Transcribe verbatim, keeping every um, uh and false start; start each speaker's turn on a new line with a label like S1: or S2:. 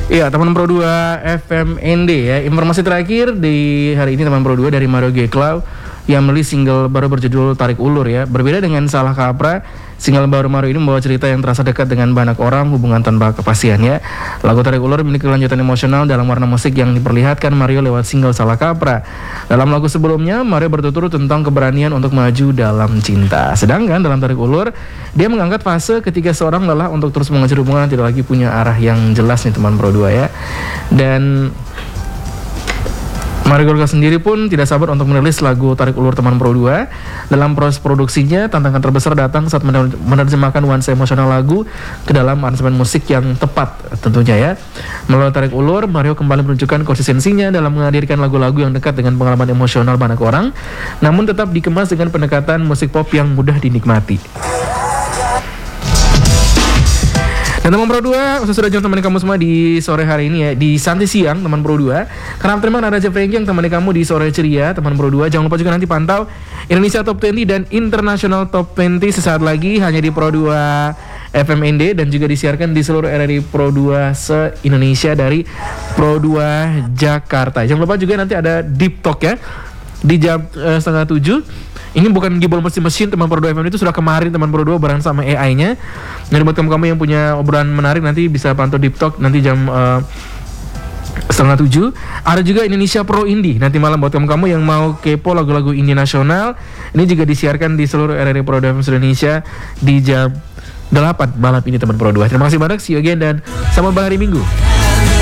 S1: Iya, teman Pro dua F M N D ya. Informasi terakhir di hari ini teman Pro dua dari Mario G. Cloud yang merilis single baru berjudul Tarik Ulur ya. Berbeda dengan Salah Kaprah, single baru Mario ini membawa cerita yang terasa dekat dengan banyak orang, hubungan tanpa kepastian ya. Lagu Tarik Ulur memiliki kelanjutan emosional dalam warna musik yang diperlihatkan Mario lewat single Salah Kaprah. Dalam lagu sebelumnya, Mario bertutur tentang keberanian untuk maju dalam cinta. Sedangkan dalam Tarik Ulur, dia mengangkat fase ketika seorang lelah untuk terus mengejar hubungan tidak lagi punya arah yang jelas nih teman Pro dua ya. Dan Mario Golga sendiri pun tidak sabar untuk merilis lagu Tarik Ulur teman Pro dua. Dalam proses produksinya, tantangan terbesar datang saat menerjemahkan nuansa emosional lagu ke dalam aransemen musik yang tepat tentunya ya. Melalui Tarik Ulur, Mario kembali menunjukkan konsistensinya dalam menghadirkan lagu-lagu yang dekat dengan pengalaman emosional banyak orang, namun tetap dikemas dengan pendekatan musik pop yang mudah dinikmati. Dan teman Pro dua, saya sudah jumpa teman kamu semua di sore hari ini ya, di Santai Siang teman Pro dua. Karena teman ada Jeff Franky yang temani kamu di sore ceria teman Pro dua. Jangan lupa juga nanti pantau Indonesia Top dua puluh dan International Top dua puluh sesaat lagi hanya di Pro dua F M N D dan juga disiarkan di seluruh R R I Pro dua se-Indonesia dari Pro dua Jakarta. Jangan lupa juga nanti ada Deep Talk ya di jam uh, setengah tujuh. Ini bukan gibol mesin-mesin teman Pro dua F M itu sudah kemarin teman Pro dua bareng sama A I-nya. Jadi buat kamu-kamu yang punya obrolan menarik nanti bisa pantau Deep Talk nanti jam uh, setengah tujuh. Ada juga Indonesia Pro Indie nanti malam buat kamu-kamu yang mau kepo lagu-lagu indie nasional. Ini juga disiarkan di seluruh R R I Pro dua F M Indonesia di jam delapan malam ini teman Pro dua. Terima kasih banyak, see you again dan selamat hari Minggu.